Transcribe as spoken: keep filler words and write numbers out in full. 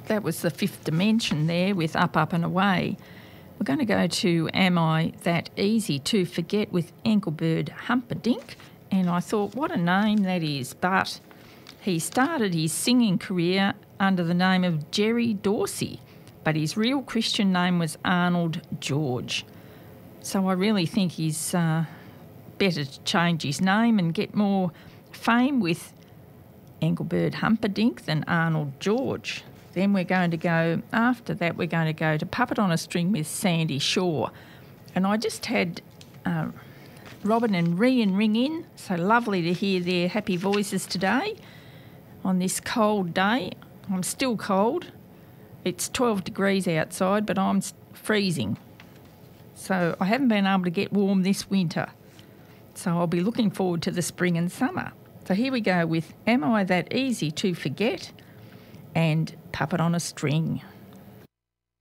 that was the fifth dimension there with Up, Up and Away. We're going to go to Am I That Easy to Forget with Engelbert Humperdinck. And I thought, what a name that is. But he started his singing career under the name of Jerry Dorsey, but his real Christian name was Arnold George. So I really think he's uh, better to change his name and get more fame with Engelbert Humperdinck than Arnold George. Then we're going to go, after that, we're going to go to Puppet on a String with Sandy Shaw. And I just had uh, Robin and Rian ring in, so lovely to hear their happy voices today on this cold day. I'm still cold. It's twelve degrees outside, but I'm freezing. So I haven't been able to get warm this winter. So I'll be looking forward to the spring and summer. So here we go with Am I That Easy to Forget and Puppet on a String.